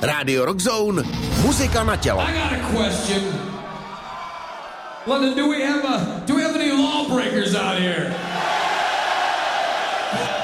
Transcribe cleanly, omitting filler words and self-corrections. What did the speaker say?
Rádio Rock Zone, muzika na tělo. I got a question. London, do we have any lawbreakers out here?